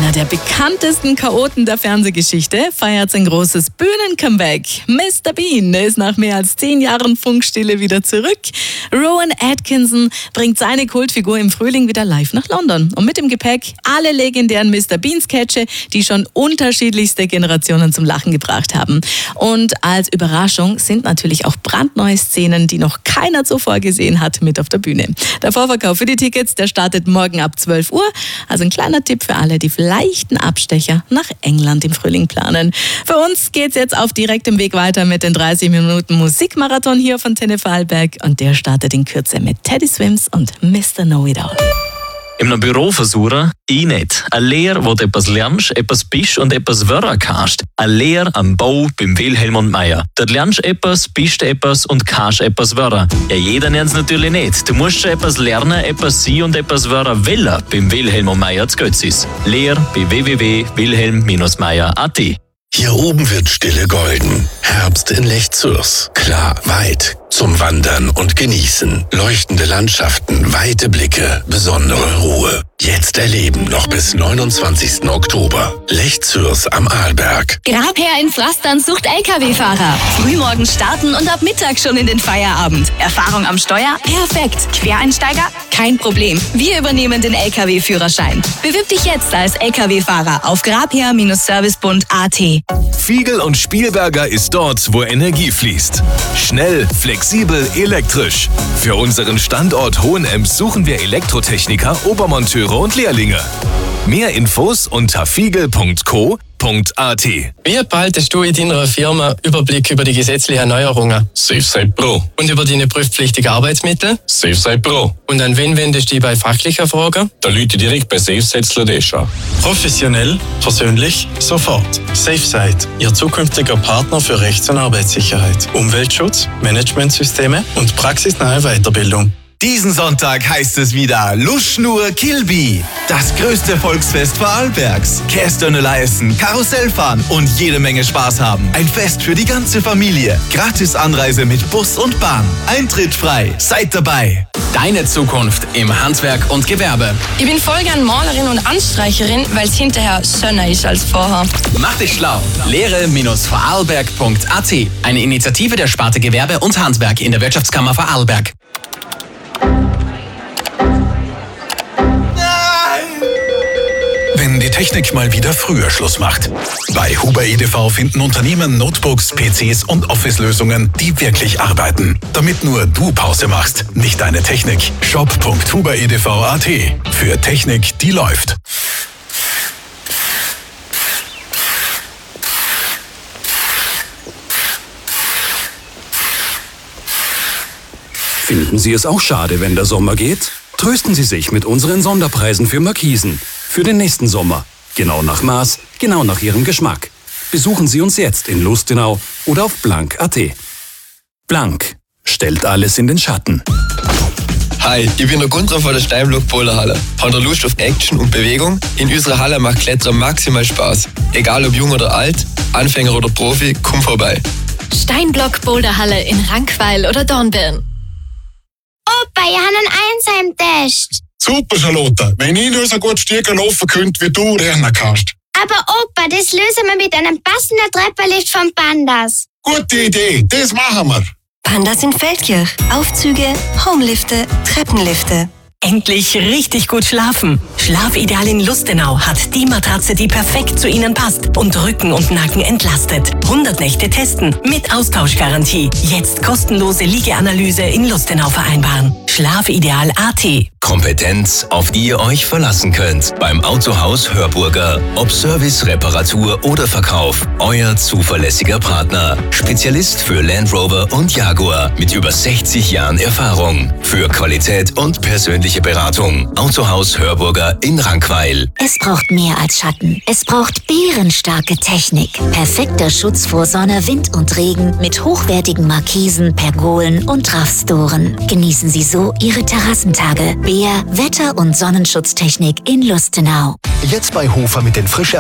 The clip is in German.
Einer der bekanntesten Chaoten der Fernsehgeschichte feiert sein großes Bühnen-Comeback. Mr. Bean ist nach mehr als 10 Jahren Funkstille wieder zurück. Rowan Atkinson bringt seine Kultfigur im Frühling wieder live nach London. Und mit im Gepäck alle legendären Mr. Bean-Sketche, die schon unterschiedlichste Generationen zum Lachen gebracht haben. Und als Überraschung sind natürlich auch brandneue Szenen, die noch keiner zuvor gesehen hat, mit auf der Bühne. Der Vorverkauf für die Tickets, der startet morgen ab 12 Uhr. Also ein kleiner Tipp für alle, die vielleicht einen Abstecher nach England im Frühling planen. Für uns geht's jetzt auf direktem Weg weiter mit den 30 Minuten Musikmarathon hier von Antenne Vorarlberg. Und der startet in Kürze mit Teddy Swims und Mr. Know-It-All. Im Büro versuchen, ich nicht. Eine Lehre, wo du etwas lernst, etwas bist und etwas werden kannst. Eine Lehre am Bau beim Wilhelm und Meier. Dort lernst du etwas, bist etwas und kannst etwas werden. Ja, jeder lernt es natürlich nicht. Du musst schon etwas lernen, etwas sein und etwas werden wollen beim Wilhelm und Meier zu Götzis. Lehre bei www.wilhelm-meier.at. Hier oben wird Stille golden. Herbst in Lech-Zürs. Klar, weit. Zum Wandern und Genießen. Leuchtende Landschaften, weite Blicke, besondere Ruhe. Jetzt erleben noch bis 29. Oktober. Lech-Zürs am Arlberg. Grabherr in Pflastern sucht LKW-Fahrer. Frühmorgens starten und ab Mittag schon in den Feierabend. Erfahrung am Steuer? Perfekt. Quereinsteiger? Kein Problem. Wir übernehmen den LKW-Führerschein. Bewirb dich jetzt als LKW-Fahrer auf grabherr-servicebund.at. Fiegel und Spielberger ist dort, wo Energie fließt. Schnell, flexibel, elektrisch. Für unseren Standort Hohenems suchen wir Elektrotechniker, Obermonteure und Lehrlinge. Mehr Infos unter fiegel.co.at. Wie behaltest du in deiner Firma Überblick über die gesetzlichen Neuerungen? SafeSite Pro. Und über deine prüfpflichtigen Arbeitsmittel? SafeSite Pro. Und an wen wendest du dich bei fachlichen Fragen? Da Leute direkt bei SafeSite Sladesha. Professionell, persönlich, sofort. SafeSite, Ihr zukünftiger Partner für Rechts- und Arbeitssicherheit, Umweltschutz, Managementsysteme und praxisnahe Weiterbildung. Diesen Sonntag heißt es wieder Luschnur Kilby. Das größte Volksfest Vorarlbergs. Kästerne essen, Karussell fahren und jede Menge Spaß haben. Ein Fest für die ganze Familie. Gratis Anreise mit Bus und Bahn. Eintritt frei. Seid dabei. Deine Zukunft im Handwerk und Gewerbe. Ich bin voll gern Malerin und Anstreicherin, weil es hinterher schöner ist als vorher. Mach dich schlau. Lehre-vorarlberg.at. Eine Initiative der Sparte Gewerbe und Handwerk in der Wirtschaftskammer Vorarlberg. Wenn die Technik mal wieder früher Schluss macht. Bei Huber EDV finden Unternehmen Notebooks, PCs und Office-Lösungen, die wirklich arbeiten. Damit nur du Pause machst, nicht deine Technik. shop.huberedv.at. Für Technik, die läuft. Finden Sie es auch schade, wenn der Sommer geht? Trösten Sie sich mit unseren Sonderpreisen für Markisen. Für den nächsten Sommer. Genau nach Maß, genau nach Ihrem Geschmack. Besuchen Sie uns jetzt in Lustenau oder auf blank.at. Blank stellt alles in den Schatten. Hi, ich bin der Gunther von der Steinblock Boulderhalle. Habt ihr Lust auf Action und Bewegung? In unserer Halle macht Klettern maximal Spaß. Egal ob jung oder alt, Anfänger oder Profi, komm vorbei. Steinblock Boulderhalle in Rankweil oder Dornbirn. Opa, ich habe einen Einser-Test. Super, Charlotte. Wenn ich nur so gut Stiegen laufen könnte, wie du lernen kannst. Aber Opa, das lösen wir mit einem passenden Treppenlift von Pandas. Gute Idee, das machen wir. Pandas in Feldkirch. Aufzüge, Homelifte, Treppenlifte. Endlich richtig gut schlafen. Schlafideal in Lustenau hat die Matratze, die perfekt zu Ihnen passt und Rücken und Nacken entlastet. 100 Nächte testen mit Austauschgarantie. Jetzt kostenlose Liegeanalyse in Lustenau vereinbaren. Schlafideal.at. Kompetenz, auf die ihr euch verlassen könnt. Beim Autohaus Hörburger. Ob Service, Reparatur oder Verkauf. Euer zuverlässiger Partner. Spezialist für Land Rover und Jaguar. Mit über 60 Jahren Erfahrung. Für Qualität und persönliche Beratung. Autohaus Hörburger in Rankweil. Es braucht mehr als Schatten. Es braucht bärenstarke Technik. Perfekter Schutz vor Sonne, Wind und Regen mit hochwertigen Markisen, Pergolen und Raffstoren. Genießen Sie so Ihre Terrassentage. Bär, Wetter- und Sonnenschutztechnik in Lustenau. Jetzt bei Hofer mit den frisch